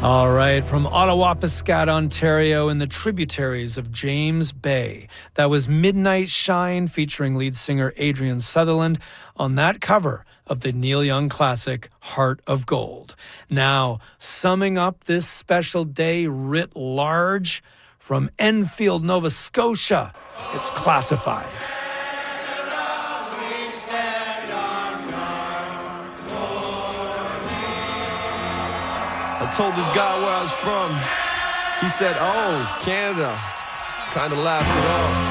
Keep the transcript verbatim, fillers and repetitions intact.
All right, from Ottawapiskat, Ontario, in the tributaries of James Bay. That was Midnight Shine featuring lead singer Adrian Sutherland on that cover of the Neil Young classic Heart of Gold. Now, summing up this special day writ large, from Enfield, Nova Scotia, it's Classified. I told this guy where I was from. He said, oh, Canada. Kind of laughed it off.